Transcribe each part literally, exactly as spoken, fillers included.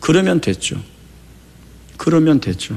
그러면 됐죠. 그러면 됐죠.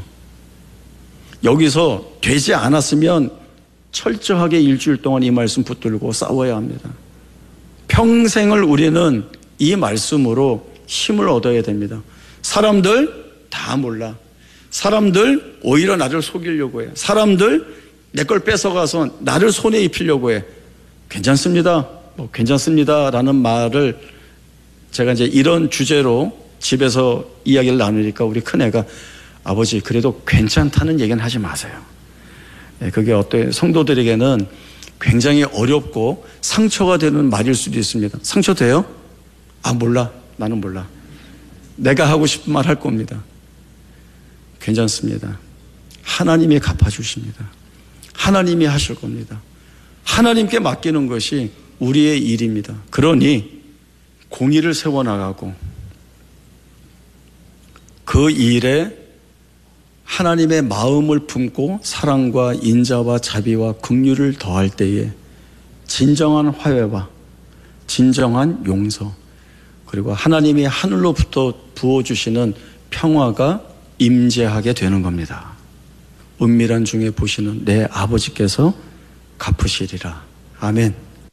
여기서 되지 않았으면 철저하게 일주일 동안 이 말씀 붙들고 싸워야 합니다. 평생을 우리는 이 말씀으로 힘을 얻어야 됩니다. 사람들 다 몰라. 사람들 오히려 나를 속이려고 해. 사람들 내 걸 뺏어가서 나를 손에 입히려고 해. 괜찮습니다. 뭐 괜찮습니다. 라는 말을 제가 이제 이런 주제로 집에서 이야기를 나누니까 우리 큰애가 아버지 그래도 괜찮다는 얘기는 하지 마세요. 그게 어떤 성도들에게는 굉장히 어렵고 상처가 되는 말일 수도 있습니다. 상처 돼요? 아 몰라. 나는 몰라. 내가 하고 싶은 말 할 겁니다. 괜찮습니다. 하나님이 갚아주십니다. 하나님이 하실 겁니다. 하나님께 맡기는 것이 우리의 일입니다. 그러니 공의를 세워나가고 그 일에 하나님의 마음을 품고 사랑과 인자와 자비와 긍휼을 더할 때에 진정한 화해와 진정한 용서 그리고 하나님이 하늘로부터 부어주시는 평화가 임재하게 되는 겁니다. 은밀한 중에 보시는 내 아버지께서 갚으시리라. 아멘.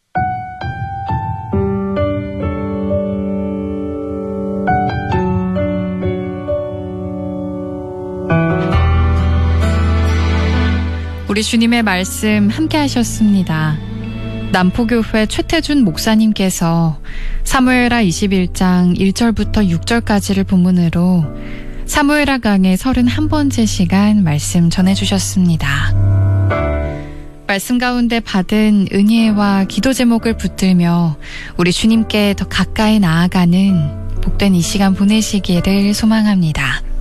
우리 주님의 말씀 함께 하셨습니다. 남포교회 최태준 목사님께서 사무엘하 이십일 장 일 절부터 육 절까지를 본문으로 사무엘하 강의 서른한 번째 시간 말씀 전해주셨습니다. 말씀 가운데 받은 은혜와 기도 제목을 붙들며 우리 주님께 더 가까이 나아가는 복된 이 시간 보내시기를 소망합니다.